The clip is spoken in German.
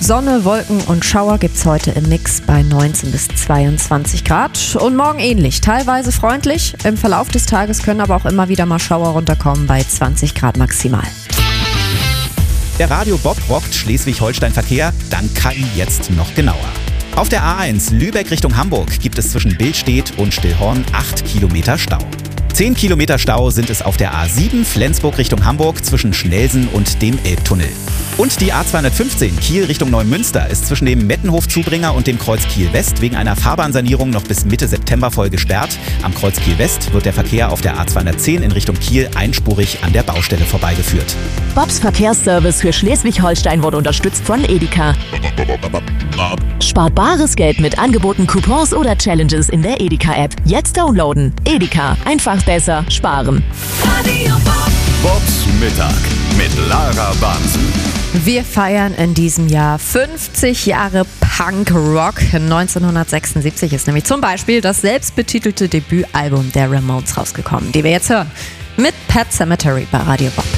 Sonne, Wolken und Schauer gibt's heute im Mix bei 19 bis 22 Grad. Und morgen ähnlich, teilweise freundlich. Im Verlauf des Tages können aber auch immer wieder mal Schauer runterkommen bei 20 Grad maximal. Der Radio Bob rockt Schleswig-Holstein-Verkehr, dann KI jetzt noch genauer. Auf der A1 Lübeck Richtung Hamburg gibt es zwischen Billstedt und Stillhorn 8 Kilometer Stau. 10 Kilometer Stau sind es auf der A7 Flensburg Richtung Hamburg zwischen Schnelsen und dem Elbtunnel. Und die A215 Kiel Richtung Neumünster ist zwischen dem Mettenhof-Zubringer und dem Kreuz Kiel West wegen einer Fahrbahnsanierung noch bis Mitte September voll gesperrt. Am Kreuz Kiel West wird der Verkehr auf der A210 in Richtung Kiel einspurig an der Baustelle vorbeigeführt. Bobs Verkehrsservice für Schleswig-Holstein wurde unterstützt von Edeka. Spart bares Geld mit Angeboten, Coupons oder Challenges in der Edeka-App. Jetzt downloaden. Edeka. Einfach besser sparen. Radio Bob. Bobs Mittag mit Lara Bansen. Wir feiern in diesem Jahr 50 Jahre Punk-Rock. 1976 ist nämlich zum Beispiel das selbstbetitelte Debütalbum der Ramones rausgekommen, die wir jetzt hören. Mit Pet Sematary bei Radio Bob.